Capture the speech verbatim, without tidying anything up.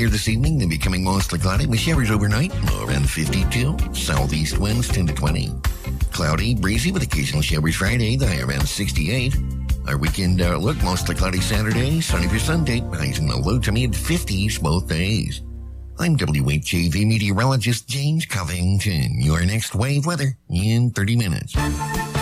Here this evening, then becoming mostly cloudy with showers overnight, low around fifty-two. Southeast winds ten to twenty. Cloudy, breezy with occasional showers Friday, the high around sixty-eight. Our weekend outlook, mostly cloudy Saturday, sunny for Sunday, highs in the low to mid fifties both days. I'm W H A V meteorologist James Covington. Your next wave weather in thirty minutes.